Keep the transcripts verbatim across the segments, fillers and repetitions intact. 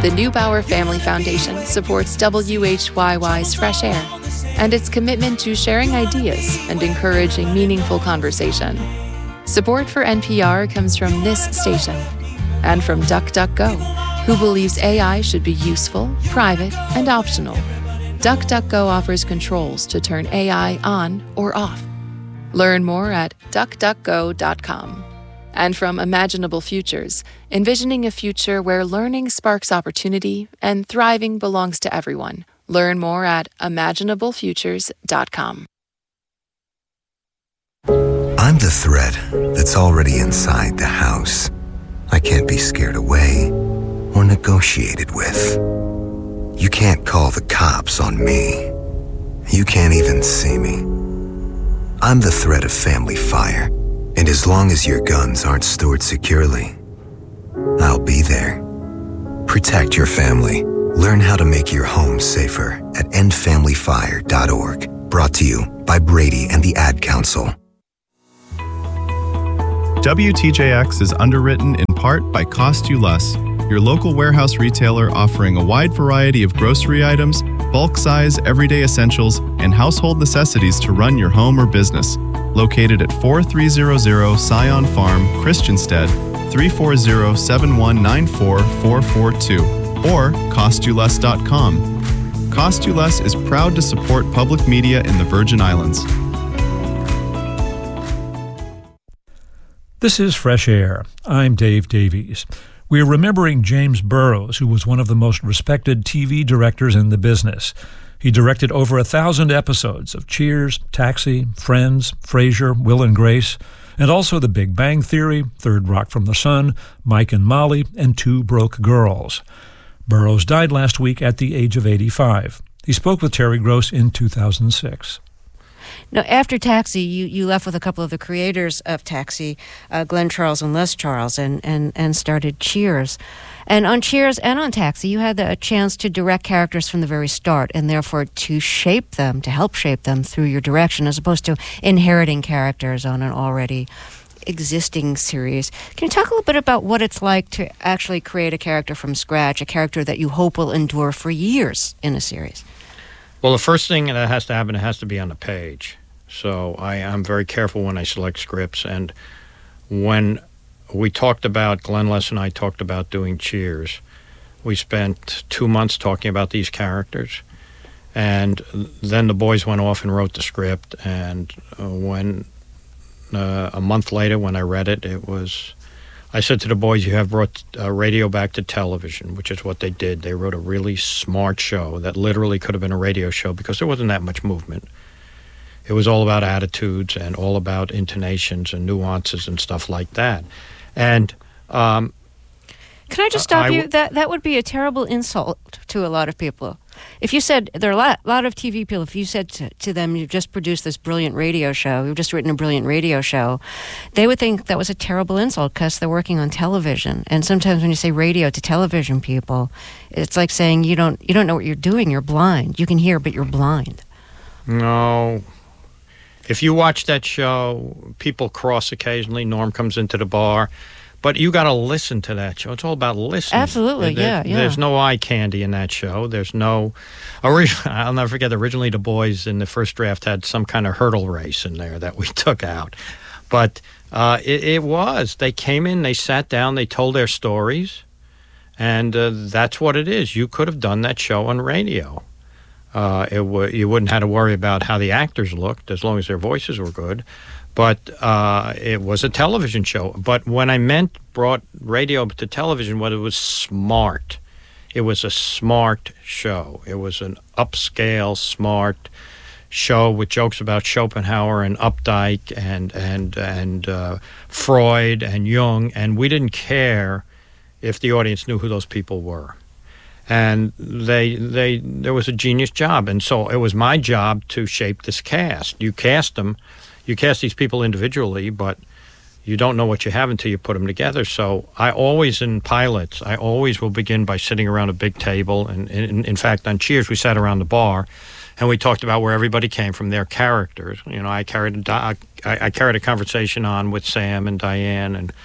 The Neubauer Family Foundation supports W H Y Y's Fresh Air and its commitment to sharing ideas and encouraging meaningful conversation. Support for N P R comes from this station and from DuckDuckGo, who believes A I should be useful, private, and optional. DuckDuckGo offers controls to turn A I on or off. Learn more at duck duck go dot com. And from Imaginable Futures, envisioning a future where learning sparks opportunity and thriving belongs to everyone. Learn more at imaginable futures dot com. I'm the threat that's already inside the house. I can't be scared away or negotiated with. You can't call the cops on me. You can't even see me. I'm the threat of family fire. And as long as your guns aren't stored securely, I'll be there. Protect your family. Learn how to make your home safer at end family fire dot org. Brought to you by Brady and the Ad Council. W T J X is underwritten in part by Cost You Less, your local warehouse retailer offering a wide variety of grocery items, bulk size, everyday essentials, and household necessities to run your home or business. Located at forty-three hundred Scion Farm, Christiansted, three four zero, seven one nine four, four four two, or cost you less dot com. Cost You Less is proud to support public media in the Virgin Islands. This is Fresh Air. I'm Dave Davies. We're remembering James Burrows, who was one of the most respected T V directors in the business. He directed over a thousand episodes of Cheers, Taxi, Friends, Frasier, Will and Grace, and also The Big Bang Theory, Third Rock from the Sun, Mike and Molly, and Two Broke Girls. Burrows died last week at the age of eighty-five. He spoke with Terry Gross in two thousand six. Now, after Taxi, you, you left with a couple of the creators of Taxi, uh, Glenn Charles and Les Charles, and, and, and started Cheers. And on Cheers and on Taxi, you had the chance to direct characters from the very start, and therefore to shape them, to help shape them through your direction, as opposed to inheriting characters on an already existing series. Can you talk a little bit about what it's like to actually create a character from scratch, a character that you hope will endure for years in a series? Well, the first thing that has to happen, it has to be on the page. So I am very careful when I select scripts. And when we talked about, Glenn, Les, and I talked about doing Cheers, we spent two months talking about these characters. And then the boys went off and wrote the script. And uh, when uh, a month later, when I read it, it was... I said to the boys, you have brought uh, radio back to television, which is what they did. They wrote a really smart show that literally could have been a radio show because there wasn't that much movement. It was all about attitudes and all about intonations and nuances and stuff like that. And um, can I just stop I, I you? w- that that would be a terrible insult to a lot of people. If you said, there are a lot, lot of T V people, if you said to, to them, you've just produced this brilliant radio show, you've just written a brilliant radio show, they would think that was a terrible insult because they're working on television. And sometimes when you say radio to television people, it's like saying you don't you don't know what you're doing, you're blind. You can hear, but you're blind. No. If you watch that show, people cross occasionally. Norm comes into the bar. But you got to listen to that show. It's all about listening. Absolutely, there, yeah, yeah. There's no eye candy in that show. There's no... Originally, I'll never forget, originally the boys in the first draft had some kind of hurdle race in there that we took out. But uh, it, it was. They came in, they sat down, they told their stories, and uh, that's what it is. You could have done that show on radio. Uh, it w- you wouldn't have to worry about how the actors looked as long as their voices were good. But uh, it was a television show. But when I meant brought radio to television, what it was smart. It was a smart show. It was an upscale, smart show with jokes about Schopenhauer and Updike and and and uh, Freud and Jung, and we didn't care if the audience knew who those people were. And they they there was a genius job, and so it was my job to shape this cast. You cast them. You cast these people individually, but you don't know what you have until you put them together. So I always, in pilots, I always will begin by sitting around a big table. And in, in fact, on Cheers, we sat around the bar, and we talked about where everybody came from, their characters. You know, I carried a, I, I carried a conversation on with Sam and Diane and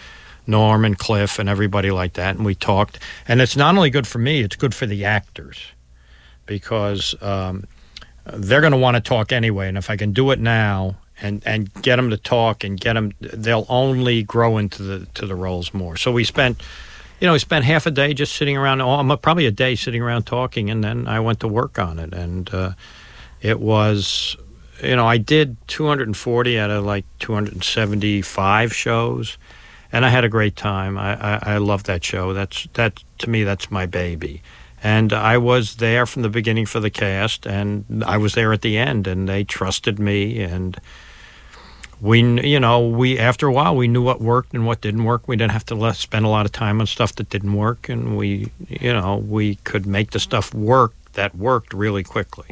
Norm and Cliff and everybody like that, and we talked. And it's not only good for me, it's good for the actors, because um, they're going to want to talk anyway. And if I can do it now and, and get them to talk and get them, they'll only grow into the to the roles more. So we spent, you know, we spent half a day just sitting around, oh, probably a day sitting around talking, and then I went to work on it. And uh, it was, you know, I did two hundred forty out of like two hundred seventy-five shows, and I had a great time. I, I, I love that show. That's that to me, that's my baby. And I was there from the beginning for the cast, and I was there at the end, and they trusted me. And we, you know, we after a while we knew what worked and what didn't work. We didn't have to let, spend a lot of time on stuff that didn't work, and we, you know, we could make the stuff work that worked really quickly.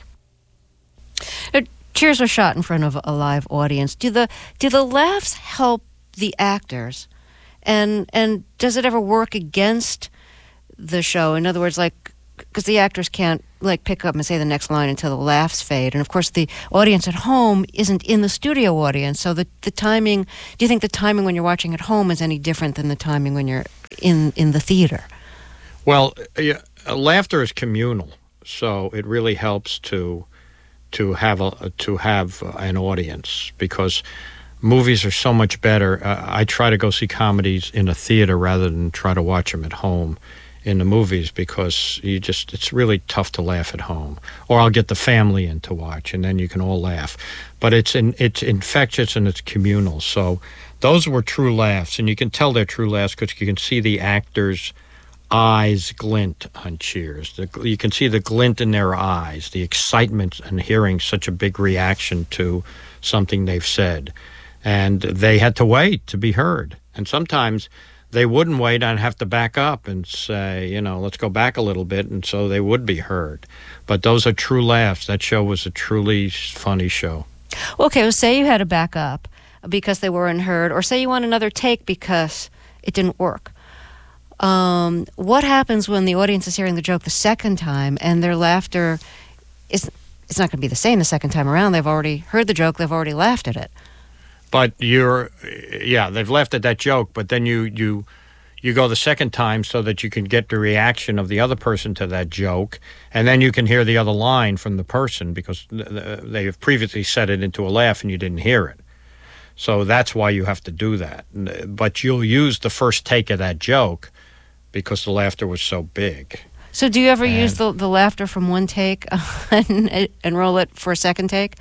Uh, Cheers was shot in front of a live audience. Do the do the laughs help the actors, and and does it ever work against the show? In other words, like, because the actors can't like pick up and say the next line until the laughs fade, and of course the audience at home isn't in the studio audience. So the the timing. Do you think the timing when you're watching at home is any different than the timing when you're in in the theater? Well, yeah, laughter is communal, so it really helps to. to have a to have an audience, because movies are so much better. Uh, I try to go see comedies in a theater rather than try to watch them at home in the movies, because you just it's really tough to laugh at home. Or I'll get the family in to watch, and then you can all laugh. But it's in, it's infectious and it's communal. So those were true laughs, and you can tell they're true laughs because you can see the actors' eyes glint on Cheers. The, you can see the glint in their eyes, the excitement and hearing such a big reaction to something they've said. And they had to wait to be heard. And sometimes they wouldn't wait and have to back up and say, you know, let's go back a little bit, and so they would be heard. But those are true laughs. That show was a truly funny show. Okay, well, say you had to back up because they weren't heard, or say you want another take because it didn't work. Um, what happens when the audience is hearing the joke the second time and their laughter is it's not going to be the same the second time around? They've already heard the joke, they've already laughed at it. But you're, yeah, they've laughed at that joke, but then you, you, you go the second time so that you can get the reaction of the other person to that joke, and then you can hear the other line from the person because they've previously said it into a laugh and you didn't hear it. So that's why you have to do that. But you'll use the first take of that joke because the laughter was so big. So do you ever and, use the, the laughter from one take and, and roll it for a second take?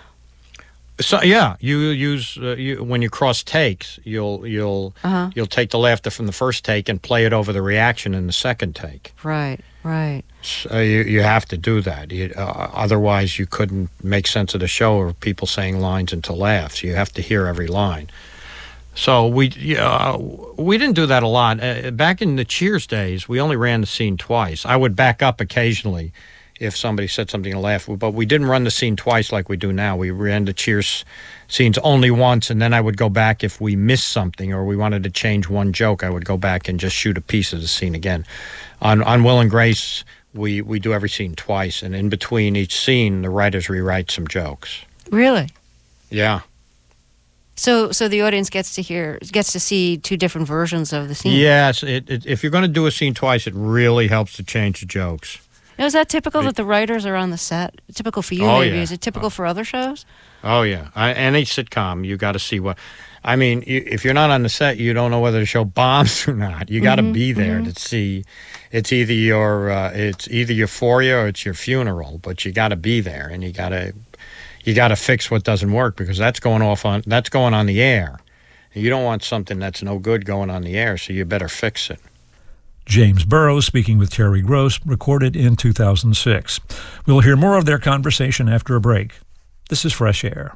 So yeah, you use uh, you, when you cross takes, you'll you'll uh-huh. you'll take the laughter from the first take and play it over the reaction in the second take. Right, right. So you you have to do that. You, uh, otherwise, you couldn't make sense of the show or people saying lines into laughs. You have to hear every line. So we uh, we didn't do that a lot. Uh, back in the Cheers days, we only ran the scene twice. I would back up occasionally if somebody said something to laugh, but we didn't run the scene twice like we do now. We ran the Cheers scenes only once, and then I would go back if we missed something or we wanted to change one joke. I would go back and just shoot a piece of the scene again. On on Will and Grace, we, we do every scene twice, and in between each scene, the writers rewrite some jokes. Really? Yeah. So, so the audience gets to hear, gets to see two different versions of the scene. Yes, it, it, if you're going to do a scene twice, it really helps to change the jokes. Now, is that typical it, that the writers are on the set? Typical for you, oh, maybe? Yeah. Is it typical oh. for other shows? Oh yeah, I, any sitcom, you got to see what. I mean, you, if you're not on the set, you don't know whether the show bombs or not. You got to mm-hmm, be there mm-hmm. to see. It's either your uh, it's either euphoria or it's your funeral, but you got to be there, and you got to. You got to fix what doesn't work because that's going off on that's going on the air. You don't want something that's no good going on the air, so you better fix it. James Burrows speaking with Terry Gross, recorded in two thousand six. We'll hear more of their conversation after a break. This is Fresh Air.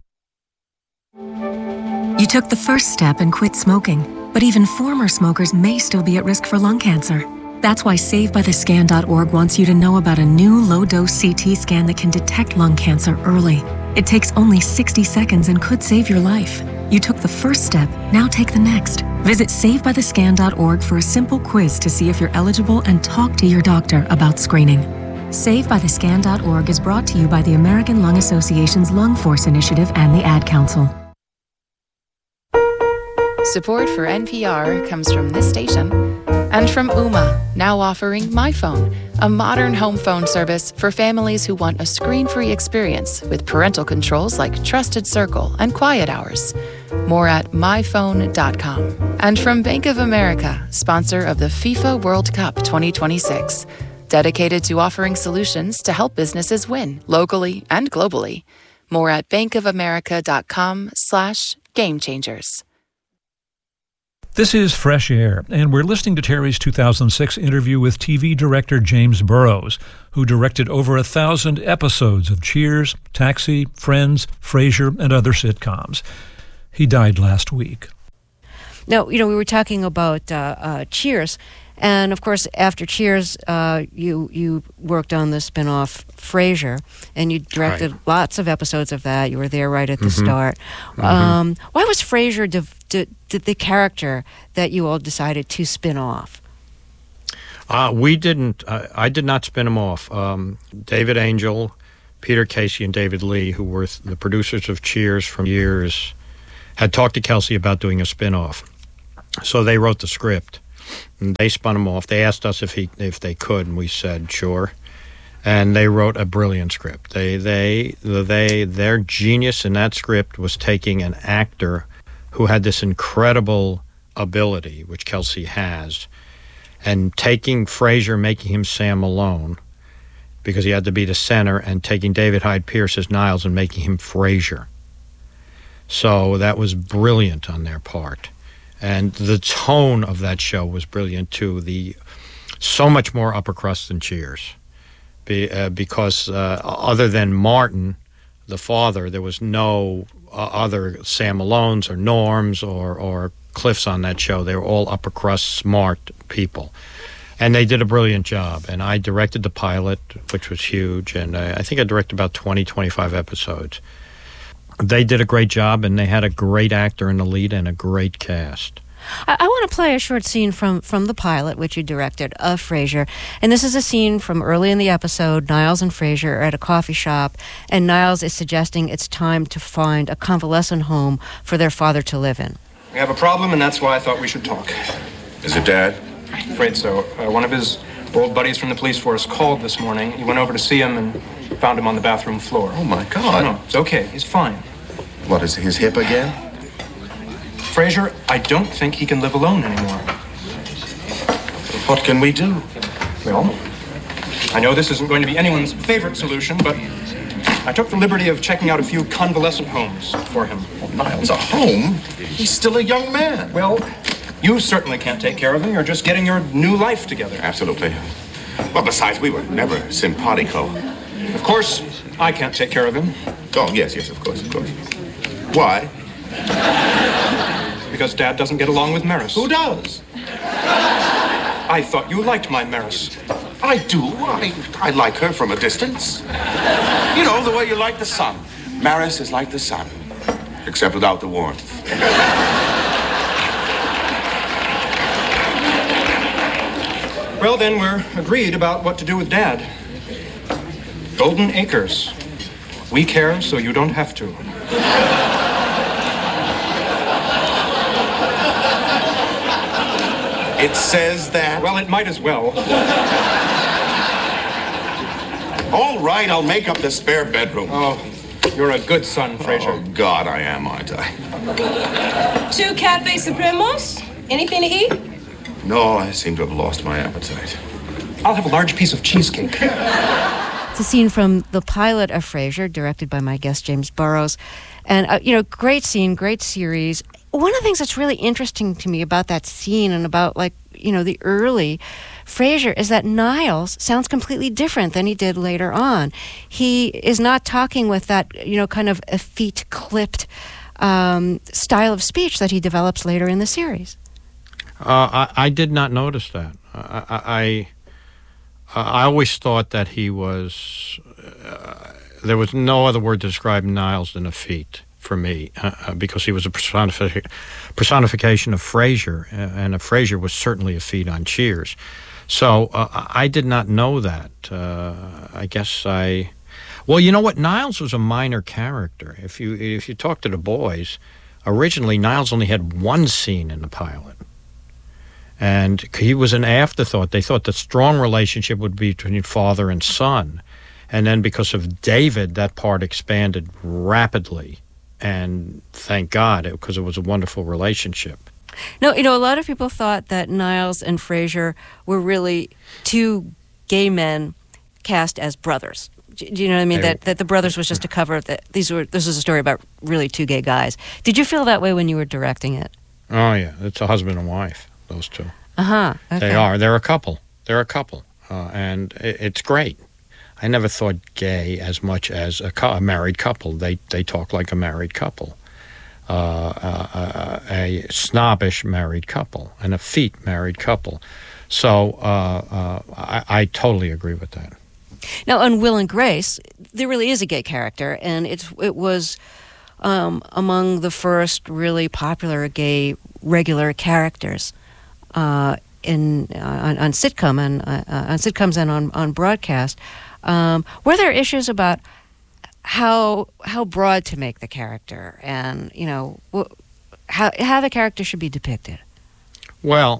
You took the first step and quit smoking, but even former smokers may still be at risk for lung cancer. That's why Save By The Scan dot org wants you to know about a new low-dose C T scan that can detect lung cancer early. It takes only sixty seconds and could save your life. You took the first step, now take the next. Visit Save By The Scan dot org for a simple quiz to see if you're eligible and talk to your doctor about screening. Save By The Scan dot org is brought to you by the American Lung Association's Lung Force Initiative and the Ad Council. Support for N P R comes from this station and from Ooma, now offering My Phone, a modern home phone service for families who want a screen-free experience with parental controls like Trusted Circle and Quiet Hours. More at my phone dot com. And from Bank of America, sponsor of the FIFA World Cup twenty twenty-six, dedicated to offering solutions to help businesses win locally and globally. More at bankofamerica.com slash game changers. This is Fresh Air, and we're listening to Terry's two thousand six interview with T V director James Burrows, who directed over a thousand episodes of Cheers, Taxi, Friends, Frasier, and other sitcoms. He died last week. Now, you know, we were talking about uh, uh, Cheers, and of course, after Cheers, uh, you you worked on the spinoff Frasier, and you directed right. lots of episodes of that. You were there right at the mm-hmm. start. Mm-hmm. Um, why was Frasier de- de- de- the character that you all decided to spin off? Uh, we didn't. Uh, I did not spin him off. Um, David Angel, Peter Casey, and David Lee, who were the producers of Cheers for years, had talked to Kelsey about doing a spinoff. So they wrote the script. And they spun him off. They asked us if he if they could, and we said sure. And they wrote a brilliant script. They they they their genius in that script was taking an actor who had this incredible ability, which Kelsey has, and taking Frasier, making him Sam Malone, because he had to be the center, and taking David Hyde Pierce as Niles and making him Frasier. So that was brilliant on their part. And the tone of that show was brilliant, too. The so much more upper crust than Cheers. Be, uh, because uh, other than Martin, the father, there was no uh, other Sam Malones or Norms or, or Cliffs on that show. They were all upper crust, smart people. And they did a brilliant job. And I directed the pilot, which was huge. And I, I think I directed about twenty, twenty-five episodes. They did a great job, and they had a great actor in the lead and a great cast. I, I want to play a short scene from, from the pilot, which you directed, of Frasier. And this is a scene from early in the episode. Niles and Frasier are at a coffee shop, and Niles is suggesting it's time to find a convalescent home for their father to live in. We have a problem, and that's why I thought we should talk. Is it Dad? I'm afraid so. Uh, one of his old buddies from the police force called this morning. He went over to see him and found him on the bathroom floor. Oh, my God. No, it's okay. He's fine. What, is his hip again? Frasier, I don't think he can live alone anymore. What can we do? Well, I know this isn't going to be anyone's favorite solution, but I took the liberty of checking out a few convalescent homes for him. Oh, Niles, a home? He's still a young man. Well, you certainly can't take care of him. You're just getting your new life together. Absolutely. Well, besides, we were never simpatico. Of course, I can't take care of him. Oh, yes, yes, of course, of course. Why? Because Dad doesn't get along with Maris. Who does? I thought you liked my Maris. I do. I, I like her from a distance. You know, the way you like the sun. Maris is like the sun, except without the warmth. Well, then we're agreed about what to do with Dad. Golden Acres. We care so you don't have to. It says that? Well, it might as well. All right, I'll make up the spare bedroom. Oh, you're a good son, Frasier. Oh, God, I am, aren't I? Two Cafe Supremos? Anything to eat? No, I seem to have lost my appetite. I'll have a large piece of cheesecake. It's a scene from the pilot of Frasier, directed by my guest, James Burrows. And, uh, you know, great scene, great series. One of the things that's really interesting to me about that scene and about, like, you know, the early Frasier is that Niles sounds completely different than he did later on. He is not talking with that, you know, kind of effete, clipped um, style of speech that he develops later in the series. Uh, I, I did not notice that. I, I, I, I always thought that he was, uh, there was no other word to describe Niles than effete for me, uh, because he was a personifi- personification of Frasier, uh, and a Frasier was certainly a feat on Cheers. So uh, I did not know that. Uh, I guess I, well, you know what? Niles was a minor character. If you if you talk to the boys, originally Niles only had one scene in the pilot. And he was an afterthought. They thought the strong relationship would be between father and son. And then because of David, that part expanded rapidly. And thank God, because it, it was a wonderful relationship. No, you know, a lot of people thought that Niles and Frasier were really two gay men cast as brothers. Do you know what I mean? They, that that the brothers was just a cover. That these were this was a story about really two gay guys. Did you feel that way when you were directing it? Oh yeah, it's a husband and wife. Those two. Uh huh. Okay. They are. They're a couple. They're a couple, uh, and it, it's great. I never thought gay as much as a, a married couple. They they talk like a married couple, uh, uh, uh, a snobbish married couple, and a effete married couple. So uh, uh, I, I totally agree with that. Now, on Will and Grace, there really is a gay character, and it's it was um, among the first really popular gay regular characters uh, in uh, on, on sitcom and uh, on sitcoms and on on broadcast. Um, were there issues about how how broad to make the character, and you know wh- how how the character should be depicted? Well,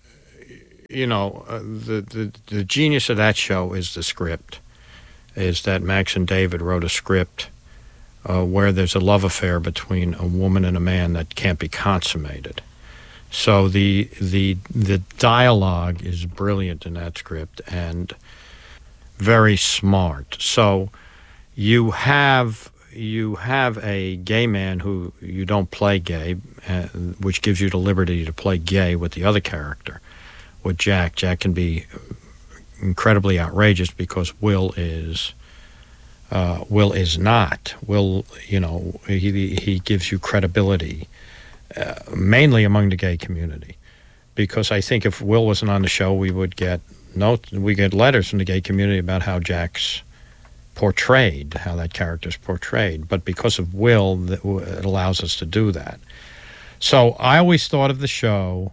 you know, uh, the, the the genius of that show is the script. Is that Max and David wrote a script uh, where there's a love affair between a woman and a man that can't be consummated. So the the the dialogue is brilliant in that script and very smart. So you have you have a gay man who you don't play gay, uh, which gives you the liberty to play gay with the other character. With Jack, Jack can be incredibly outrageous because Will is uh, Will is not. Will, you know, he he gives you credibility, uh, mainly among the gay community, because I think if Will wasn't on the show, we would get note we get letters from the gay community about how Jack's portrayed, how that character's portrayed. But because of Will, it allows us to do that. So I always thought of the show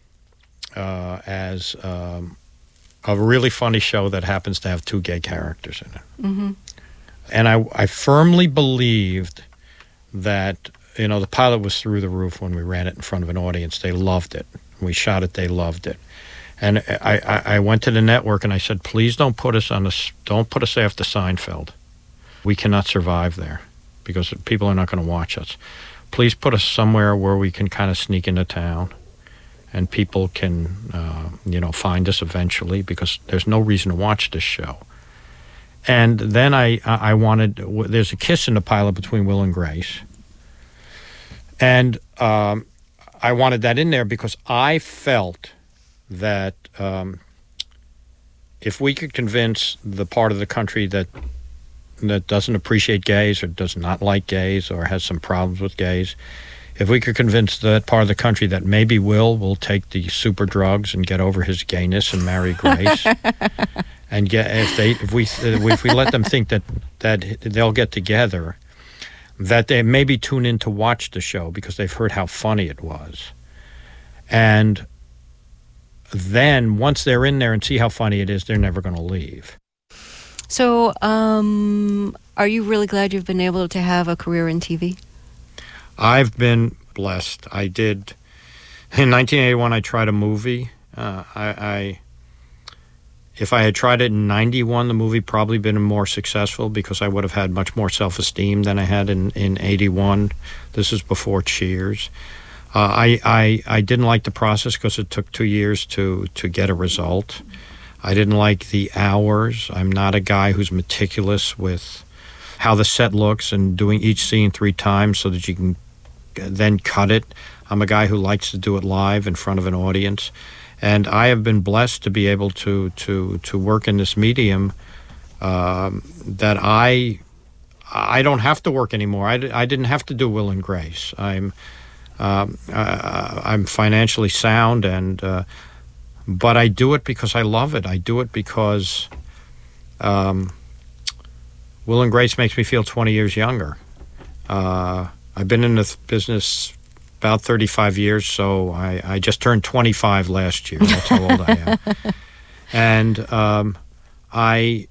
uh, as um, a really funny show that happens to have two gay characters in it. Mm-hmm. And I, I firmly believed that, you know, the pilot was through the roof when we ran it in front of an audience. They loved it. We shot it. They loved it. And I, I, I went to the network and I said, please don't put us on this, don't put us after Seinfeld. We cannot survive there because people are not going to watch us. Please put us somewhere where we can kind of sneak into town and people can, uh, you know, find us eventually because there's no reason to watch this show. And then I, I wanted, there's a kiss in the pilot between Will and Grace. And um, I wanted that in there because I felt that um, if we could convince the part of the country that that doesn't appreciate gays or does not like gays or has some problems with gays, if we could convince that part of the country that maybe Will will take the super drugs and get over his gayness and marry Grace, and get if they if we if we let them think that that they'll get together, that they maybe tune in to watch the show because they've heard how funny it was, and then once they're in there and see how funny it is, they're never going to leave. So, um, are you really glad you've been able to have a career in T V? I've been blessed. I did, in nineteen eighty-one, I tried a movie. Uh, I, I, if I had tried it in ninety-one, the movie probably been more successful because I would have had much more self-esteem than I had in, in eighty-one. This is before Cheers. Uh, I, I I didn't like the process because it took two years to, to get a result. I didn't like the hours. I'm not a guy who's meticulous with how the set looks and doing each scene three times so that you can then cut it. I'm a guy who likes to do it live in front of an audience. And I have been blessed to be able to to, to work in this medium um, that I I don't have to work anymore. I, I didn't have to do Will and Grace. I'm Um, uh, I'm financially sound, and uh, but I do it because I love it. I do it because um, Will and Grace makes me feel twenty years younger. Uh, I've been in the business about thirty-five years, so I, I just turned twenty-five last year. That's how old I am. And um, I,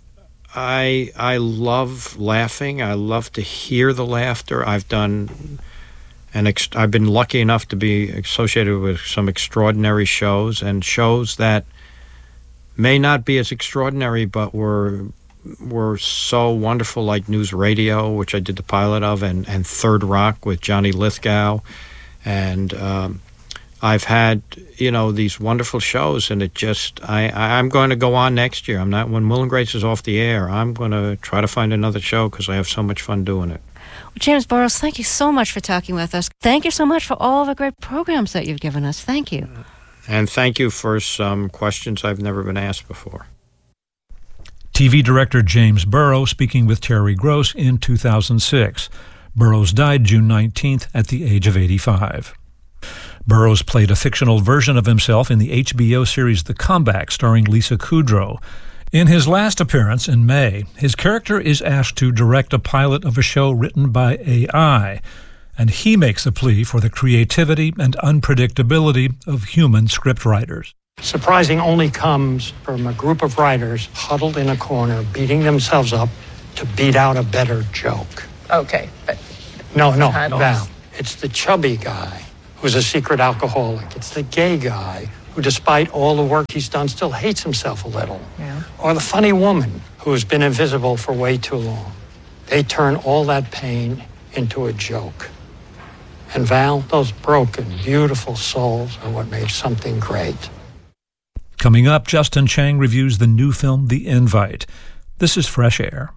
I, I love laughing. I love to hear the laughter. I've done... and ex- I've been lucky enough to be associated with some extraordinary shows, and shows that may not be as extraordinary, but were were so wonderful, like News Radio, which I did the pilot of, and, and Third Rock with Johnny Lithgow. And um, I've had, you know, these wonderful shows, and it just, I, I'm going to go on next year. I'm not, when Will and Grace is off the air, I'm going to try to find another show because I have so much fun doing it. Well, James Burrows, thank you so much for talking with us. Thank you so much for all the great programs that you've given us. Thank you. And thank you for some questions I've never been asked before. T V director James Burrows speaking with Terry Gross in two thousand six. Burrows died June nineteenth at the age of eighty-five. Burrows played a fictional version of himself in the H B O series The Comeback, starring Lisa Kudrow. In his last appearance in May, his character is asked to direct a pilot of a show written by A I, and he makes a plea for the creativity and unpredictability of human scriptwriters. Surprising only comes from a group of writers huddled in a corner, beating themselves up to beat out a better joke. Okay, but... No, no, titles. Val. It's the chubby guy who's a secret alcoholic. It's the gay guy who, despite all the work he's done, still hates himself a little. Yeah. Or the funny woman who's been invisible for way too long. They turn all that pain into a joke. And Val, those broken, beautiful souls are what makes something great. Coming up, Justin Chang reviews the new film The Invite. This is Fresh Air.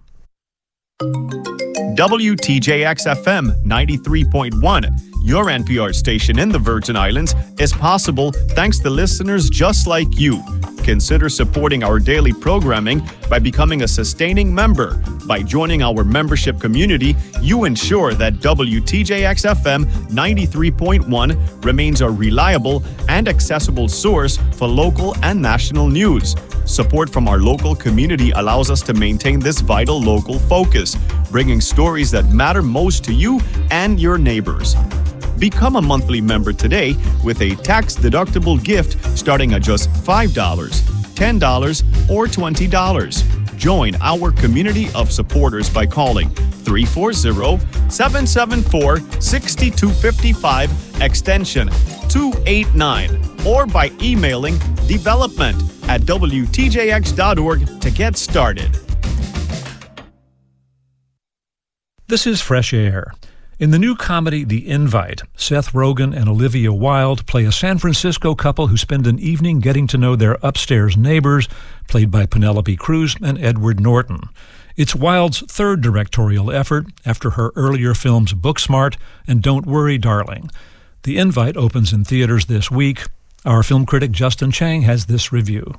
W T J X F M ninety-three point one, your N P R station in the Virgin Islands, is possible thanks to listeners just like you. Consider supporting our daily programming by becoming a sustaining member. By joining our membership community, you ensure that W T J X F M ninety-three point one remains a reliable and accessible source for local and national news. Support from our local community allows us to maintain this vital local focus, bringing stories that matter most to you and your neighbors. Become a monthly member today with a tax-deductible gift starting at just five dollars, ten dollars, or twenty dollars. Join our community of supporters by calling three four zero, seven seven four, six two five five, extension two eight nine, or by emailing development at W T J X dot org to get started. This is Fresh Air. In the new comedy The Invite, Seth Rogen and Olivia Wilde play a San Francisco couple who spend an evening getting to know their upstairs neighbors, played by Penelope Cruz and Edward Norton. It's Wilde's third directorial effort after her earlier films Booksmart and Don't Worry, Darling. The Invite opens in theaters this week. Our film critic Justin Chang has this review.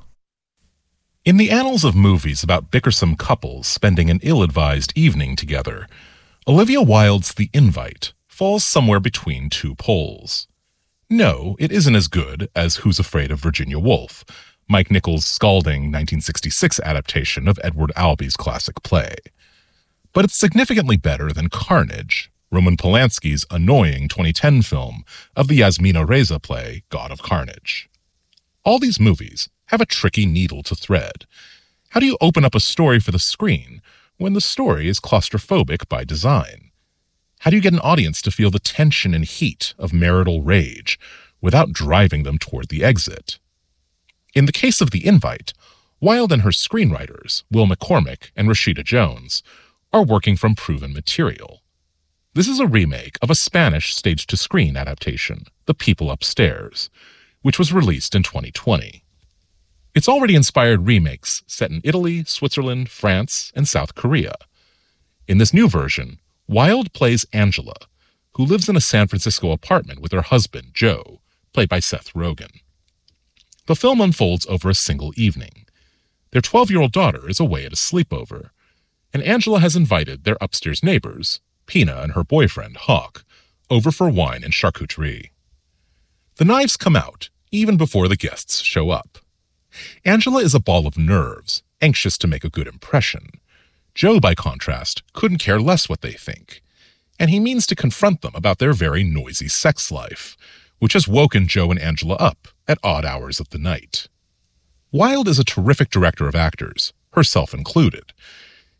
In the annals of movies about bickersome couples spending an ill-advised evening together, Olivia Wilde's The Invite falls somewhere between two poles. No, it isn't as good as Who's Afraid of Virginia Woolf, Mike Nichols' scalding nineteen sixty-six adaptation of Edward Albee's classic play. But it's significantly better than Carnage, Roman Polanski's annoying twenty ten film of the Yasmina Reza play God of Carnage. All these movies have a tricky needle to thread. How do you open up a story for the screen when the story is claustrophobic by design? How do you get an audience to feel the tension and heat of marital rage without driving them toward the exit? In the case of The Invite, Wilde and her screenwriters, Will McCormick and Rashida Jones, are working from proven material. This is a remake of a Spanish stage-to-screen adaptation, The People Upstairs, which was released in twenty twenty. It's already inspired remakes set in Italy, Switzerland, France, and South Korea. In this new version, Wilde plays Angela, who lives in a San Francisco apartment with her husband, Joe, played by Seth Rogen. The film unfolds over a single evening. Their twelve-year-old daughter is away at a sleepover, and Angela has invited their upstairs neighbors, Pina and her boyfriend, Hawk, over for wine and charcuterie. The knives come out even before the guests show up. Angela is a ball of nerves, anxious to make a good impression. Joe, by contrast, couldn't care less what they think, and he means to confront them about their very noisy sex life, which has woken Joe and Angela up at odd hours of the night. Wilde is a terrific director of actors, herself included,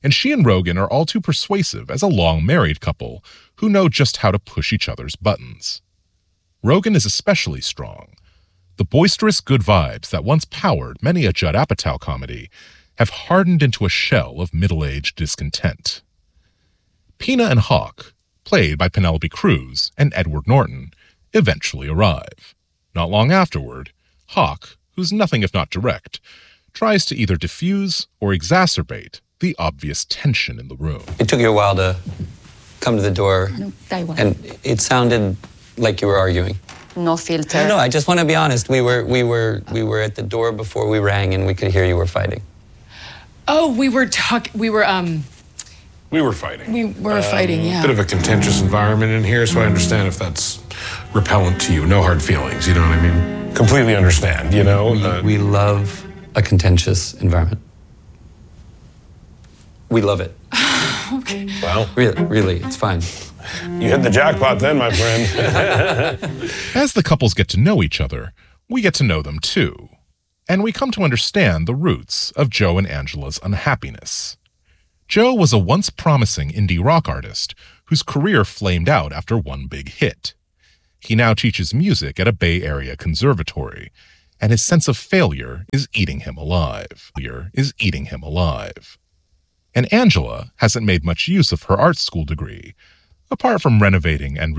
and she and Rogan are all too persuasive as a long-married couple who know just how to push each other's buttons. Rogan is especially strong. The boisterous good vibes that once powered many a Judd Apatow comedy have hardened into a shell of middle-aged discontent. Pina and Hawk, played by Penelope Cruz and Edward Norton, eventually arrive. Not long afterward, Hawk, who's nothing if not direct, tries to either diffuse or exacerbate the obvious tension in the room. It took you a while to come to the door, and it sounded like you were arguing. No filter. No, no, I just want to be honest. We were, we were, we were at the door before we rang, and we could hear you were fighting. Oh, we were talking. We were um. We were fighting. We were um, fighting. Yeah. A bit of a contentious environment in here, so I understand if that's repellent to you. No hard feelings. You know what I mean? Completely understand. You know. We, uh, we love a contentious environment. We love it. Okay. Well, really, really, it's fine. You hit the jackpot then, my friend. As the couples get to know each other, we get to know them too. And we come to understand the roots of Joe and Angela's unhappiness. Joe was a once promising indie rock artist whose career flamed out after one big hit. He now teaches music at a Bay Area conservatory, and his sense of failure is eating him alive. Failure is eating him alive. And Angela hasn't made much use of her art school degree, apart from renovating and